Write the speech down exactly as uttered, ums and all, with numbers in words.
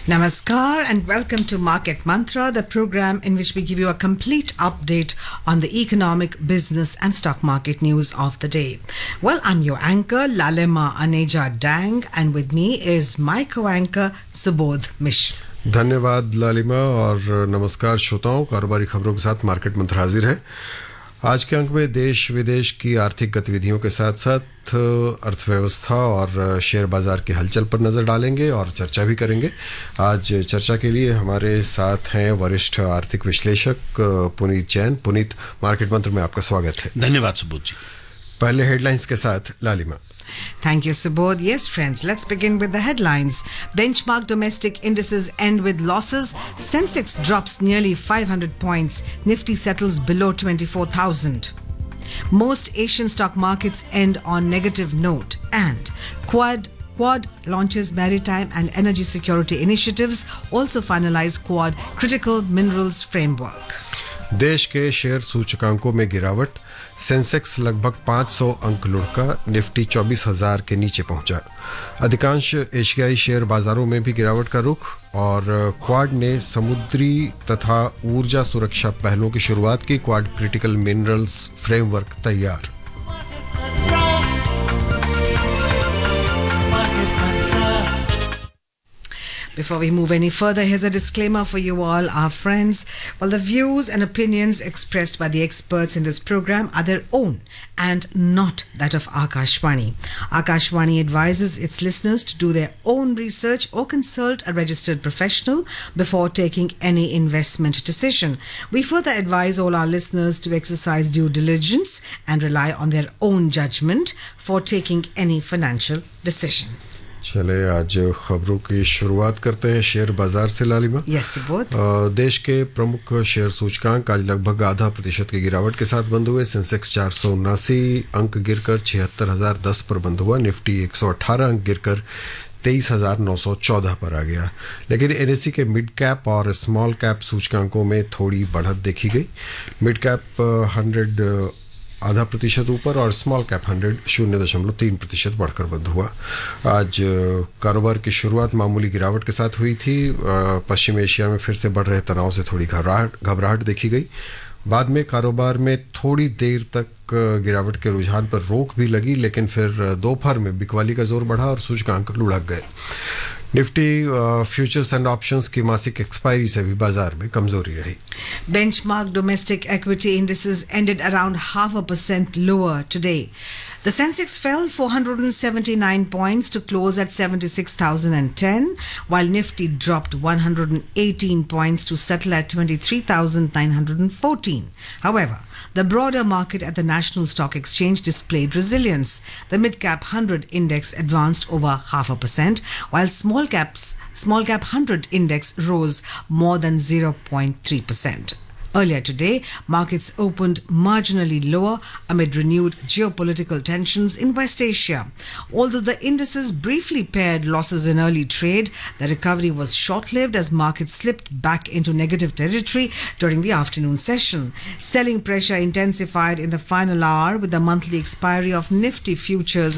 Namaskar and welcome to Market Mantra, the program in which we give you a complete update on the economic, business and stock market news of the day. Well, I'm your anchor, Lalema Aneja Dang, and with me is my co-anchor, Subodh Mishra. धन्यवाद लालिमा और नमस्कार श्रोताओं, कारोबारी खबरों के साथ market मंत्र हाजिर है। आज के अंक में देश विदेश की आर्थिक गतिविधियों के साथ साथ अर्थव्यवस्था और शेयर बाजार की हलचल पर नज़र डालेंगे और चर्चा भी करेंगे। आज चर्चा के लिए हमारे साथ हैं वरिष्ठ आर्थिक विश्लेषक पुनीत जैन। पुनीत, मार्केट मंत्र में आपका स्वागत है। धन्यवाद सुबोध जी। पहले हेडलाइंस के साथ लालिमा। Thank you, Subodh. Yes, friends, let's begin with the headlines. Benchmark domestic indices end with losses. Sensex drops nearly five hundred points. Nifty settles below twenty-four thousand. Most Asian stock markets end on negative note. And Quad Quad launches maritime and energy security initiatives. Also finalize Quad critical minerals framework. देश के share सूचकांकों में गिरावट। Sensex लगभग पाँच सौ अंक लुढ़का, Nifty चौबीस हज़ार के नीचे पहुंचा। अधिकांश एशियाई शेयर बाजारों में भी गिरावट का रुख और क्वाड ने समुद्री तथा ऊर्जा सुरक्षा पहलों की शुरुआत की। क्वाड क्रिटिकल मिनरल्स फ्रेमवर्क तैयार। Before we move any further, here's a disclaimer for you all, our friends. Well, the views and opinions expressed by the experts in this program are their own and not that of Akashvani. Akashvani advises its listeners to do their own research or consult a registered professional before taking any investment decision. We further advise all our listeners to exercise due diligence and rely on their own judgment for taking any financial decision. चले आज खबरों की शुरुआत करते हैं share बाजार से लालिमा। Yes, Subodh. देश के प्रमुख शेयर सूचकांक आज लगभग आधा प्रतिशत की गिरावट के साथ बंद हुए। सेंसेक्स चार सौ उनासी अंक गिरकर छिहत्तर हजार दस पर बंद हुआ। निफ्टी एक सौ अठारह अंक गिरकर तेईस हजार नौ सौ चौदह पर आ गया। लेकिन एनएसई के मिड कैप और स्मॉल कैप सूचकांकों में थोड़ी बढ़त देखी गई। मिड कैप हंड्रेड आधा प्रतिशत ऊपर और स्मॉल कैप हंड्रेड शून्य दशमलव तीन प्रतिशत बढ़कर बंद हुआ। आज कारोबार की शुरुआत मामूली गिरावट के साथ हुई थी। पश्चिम एशिया में फिर से बढ़ रहे तनाव से थोड़ी घबराहट घबराहट देखी गई। बाद में कारोबार में थोड़ी देर तक गिरावट के रुझान पर रोक भी लगी, लेकिन फिर दोपहर में बिकवाली का जोर बढ़ा और सूचकांक लुढ़क गए। निफ्टी फ्यूचर्स एंड ऑप्शंस की मासिक एक्सपायरी से भी बाजार में कमजोरी रही। Benchmark domestic equity indices ended around half a percent lower today. The Sensex fell four hundred seventy-nine points to close at seventy-six thousand ten, while Nifty dropped one hundred eighteen points to settle at twenty-three thousand nine hundred fourteen. However, the broader market at the National Stock Exchange displayed resilience. The mid-cap one hundred index advanced over half a percent, while small caps small cap one hundred index rose more than zero point three percent. Earlier today, markets opened marginally lower amid renewed geopolitical tensions in West Asia. Although the indices briefly paired losses in early trade, the recovery was short-lived as markets slipped back into negative territory during the afternoon session. Selling pressure intensified in the final hour with the monthly expiry of Nifty futures